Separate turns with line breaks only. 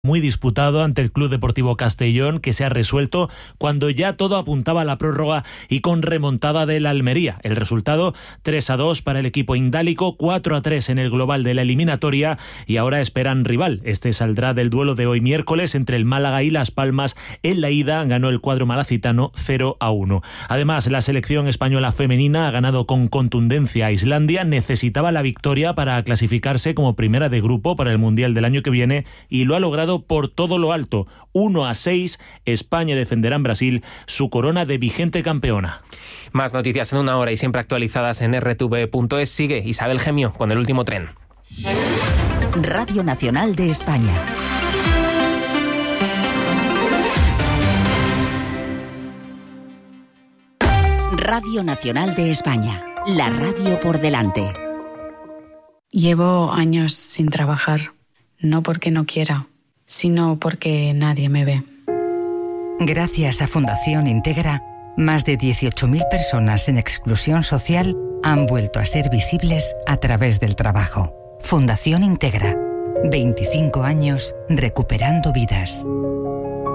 muy disputado ante el Club Deportivo Castellón, que se ha resuelto cuando ya todo apuntaba a la prórroga y con remontada del Almería. El resultado 3-2 para el equipo indálico, 4-3 en el global de la eliminatoria, y ahora esperan rival. Este saldrá del duelo de hoy miércoles entre el Málaga y Las Palmas. En la ida ganó el cuadro malacitano 0-1. Además, la selección española femenina ha ganado con contundencia a Islandia. Necesitaba la victoria para clasificarse como primera de grupo para el Mundial del año que viene y lo ha logrado por todo lo alto. 1-6, España defenderá en Brasil su corona de vigente campeona.
Más noticias en una hora y siempre actualizadas en rtv.es. Sigue Isabel Gemio con el último tren.
Radio Nacional de España. Radio Nacional de España, la radio por delante.
Llevo años sin trabajar, no porque no quiera, sino porque nadie me ve.
Gracias a Fundación Integra, más de 18.000 personas en exclusión social han vuelto a ser visibles a través del trabajo. Fundación Integra, 25 años recuperando vidas.